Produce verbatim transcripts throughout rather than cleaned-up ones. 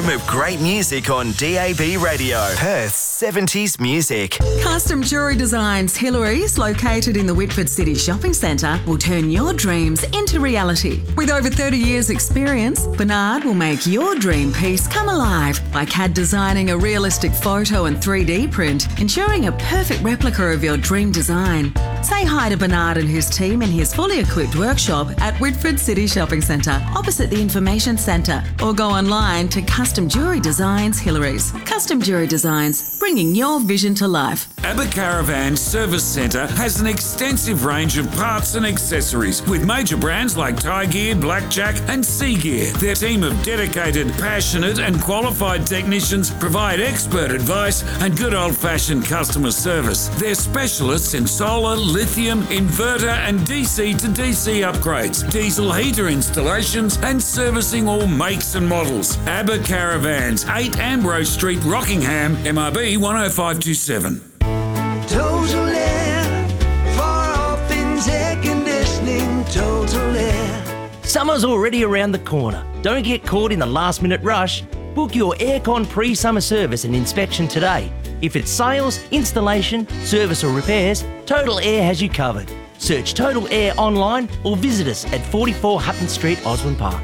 home of great music on D A B Radio. Perth's seventies music. Custom Jewellery Designs Hillary's, located in the Whitford City Shopping Centre, will turn your dreams into reality. With over thirty years experience, Bernard will make your dream piece come alive by C A D designing a realistic photo and three D print, ensuring a perfect replica of your dream design. Say hi to Bernard and his team in his fully equipped workshop at Whitford City Shopping Centre, opposite the Information Centre, or go online to Custom Jewellery Designs Hillary's. Custom Jewellery Designs, bringing your vision to life. ABBA Caravan Service Centre has an extensive range of parts and accessories with major brands like Thai Gear, Blackjack and Sea Gear. Their team of dedicated, passionate and qualified technicians provide expert advice and good old-fashioned customer service. They're specialists in solar, lithium, inverter and D C to D C upgrades, diesel heater installations and servicing all makes and models. ABBA Caravans, eight Ambrose Street, Rockingham, M R B one oh five two seven. Total Air, for all things air conditioning, Total Air. Summer's already around the corner. Don't get caught in the last minute rush. Book your aircon pre-summer service and inspection today. If it's sales, installation, service or repairs, Total Air has you covered. Search Total Air online or visit us at forty-four Hutton Street, Osborne Park.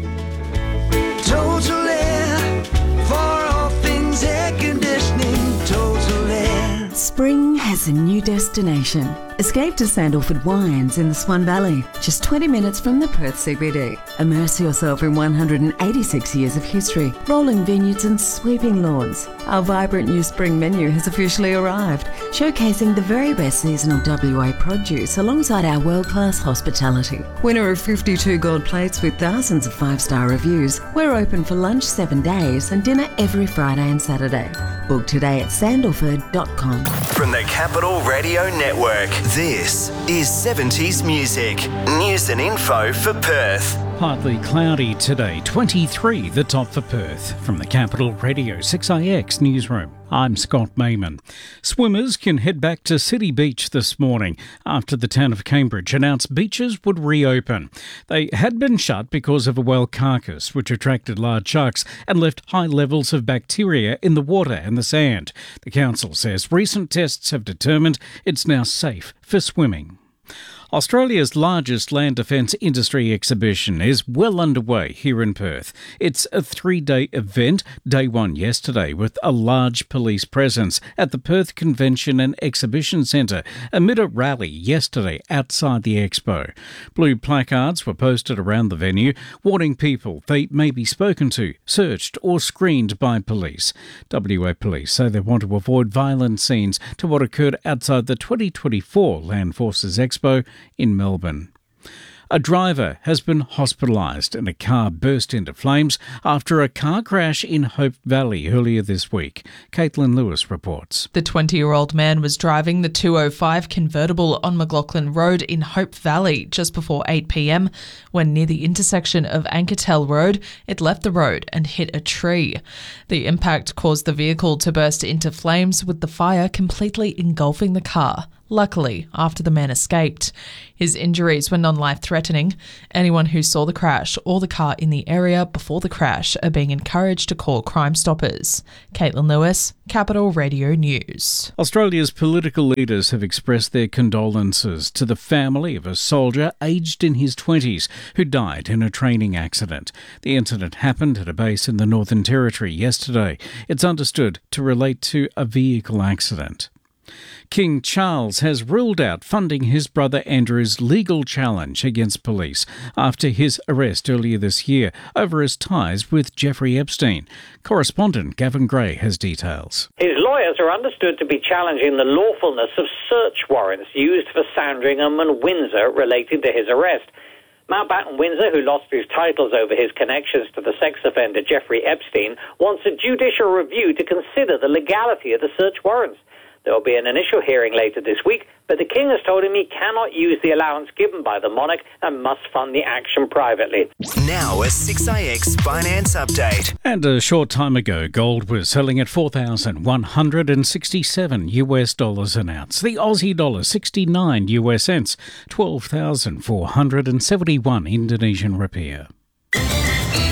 Total Air, for all things air conditioning, Total Air. Spring has a new destination. Escape to Sandalford Wines in the Swan Valley, just twenty minutes from the Perth C B D. Immerse yourself in one hundred eighty-six years of history, rolling vineyards and sweeping lawns. Our vibrant new spring menu has officially arrived, showcasing the very best seasonal W A produce alongside our world-class hospitality. Winner of fifty-two gold plates with thousands of five-star reviews, we're open for lunch seven days and dinner every Friday and Saturday. Book today at sandalford dot com. From the Capital Radio Network, this is seventies music. News and info for Perth. Partly cloudy today, twenty-three the top for Perth. From the Capital Radio six I X newsroom, I'm Scott Mayman. Swimmers can head back to City Beach this morning after the town of Cambridge announced beaches would reopen. They had been shut because of a whale carcass which attracted large sharks and left high levels of bacteria in the water and the sand. The council says recent tests have determined it's now safe for swimming. Australia's largest land defence industry exhibition is well underway here in Perth. It's a three-day event, day one yesterday, with a large police presence at the Perth Convention and Exhibition Centre amid a rally yesterday outside the expo. Blue placards were posted around the venue, warning people they may be spoken to, searched or screened by police. W A Police say they want to avoid violent scenes to what occurred outside the twenty twenty-four Land Forces Expo in Melbourne. A driver has been hospitalised and a car burst into flames after a car crash in Hope Valley earlier this week. Caitlin Lewis reports. The twenty-year-old man was driving the two oh five convertible on McLaughlin Road in Hope Valley just before eight p.m. when near the intersection of Ankertel Road, it left the road and hit a tree. The impact caused the vehicle to burst into flames, with the fire completely engulfing the car. Luckily, after the man escaped. His injuries were non-life-threatening. Anyone who saw the crash or the car in the area before the crash are being encouraged to call Crime Stoppers. Caitlin Lewis, Capital Radio News. Australia's political leaders have expressed their condolences to the family of a soldier aged in his twenties who died in a training accident. The incident happened at a base in the Northern Territory yesterday. It's understood to relate to a vehicle accident. King Charles has ruled out funding his brother Andrew's legal challenge against police after his arrest earlier this year over his ties with Jeffrey Epstein. Correspondent Gavin Gray has details. His lawyers are understood to be challenging the lawfulness of search warrants used for Sandringham and Windsor related to his arrest. Mountbatten Windsor, who lost his titles over his connections to the sex offender Jeffrey Epstein, wants a judicial review to consider the legality of the search warrants. There will be an initial hearing later this week, but the King has told him he cannot use the allowance given by the monarch and must fund the action privately. Now a six I X finance update. And a short time ago, gold was selling at four thousand one hundred sixty-seven U S dollars an ounce. The Aussie dollar sixty-nine U S cents, twelve thousand four hundred seventy-one Indonesian rupiah.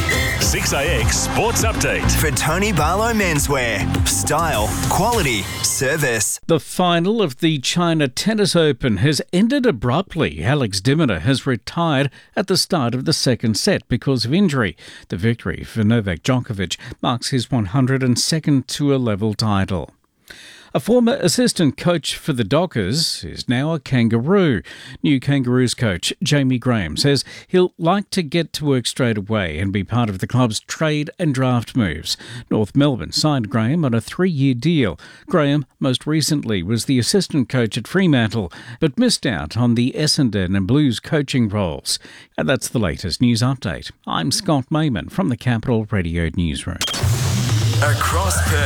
six A X Sports Update. For Tony Barlow Menswear. Style, quality, service. The final of the China Tennis Open has ended abruptly. Alex de Minaur has retired at the start of the second set because of injury. The victory for Novak Djokovic marks his one hundred second tour-level title. A former assistant coach for the Dockers is now a Kangaroo. New Kangaroos coach Jamie Graham says he'll like to get to work straight away and be part of the club's trade and draft moves. North Melbourne signed Graham on a three-year deal. Graham most recently was the assistant coach at Fremantle, but missed out on the Essendon and Blues coaching roles. And that's the latest news update. I'm Scott Mayman from the Capital Radio Newsroom. Across Perth.